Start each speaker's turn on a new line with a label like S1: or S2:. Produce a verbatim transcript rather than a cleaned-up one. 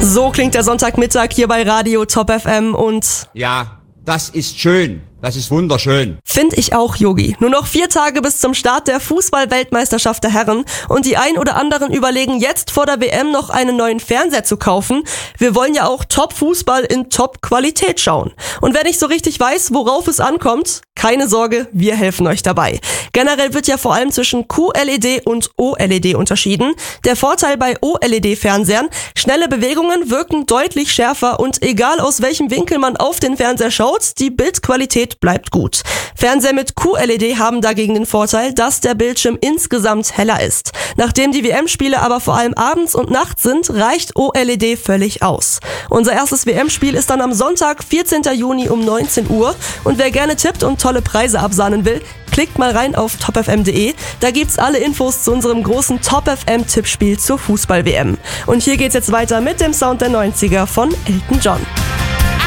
S1: So klingt der Sonntagmittag hier bei Radio Top F M und...
S2: Ja, das ist schön. Das ist wunderschön.
S1: Find ich auch, Yogi. Nur noch vier Tage bis zum Start der Fußball-Weltmeisterschaft der Herren und die ein oder anderen überlegen jetzt vor der W M noch einen neuen Fernseher zu kaufen. Wir wollen ja auch Top-Fußball in Top-Qualität schauen. Und wer nicht so richtig weiß, worauf es ankommt, keine Sorge, wir helfen euch dabei. Generell wird ja vor allem zwischen Q L E D und O L E D unterschieden. Der Vorteil bei O L E D-Fernsehern: schnelle Bewegungen wirken deutlich schärfer und egal aus welchem Winkel man auf den Fernseher schaut, die Bildqualität bleibt gut. Fernseher mit Q L E D haben dagegen den Vorteil, dass der Bildschirm insgesamt heller ist. Nachdem die W M-Spiele aber vor allem abends und nachts sind, reicht O L E D völlig aus. Unser erstes W M-Spiel ist dann am Sonntag, vierzehnten Juni um neunzehn Uhr. Und wer gerne tippt und tolle Preise absahnen will, klickt mal rein auf top f m punkt d e. Da gibt's alle Infos zu unserem großen Top F M-Tippspiel zur Fußball-W M. Und hier geht's jetzt weiter mit dem Sound der neunziger von Elton John.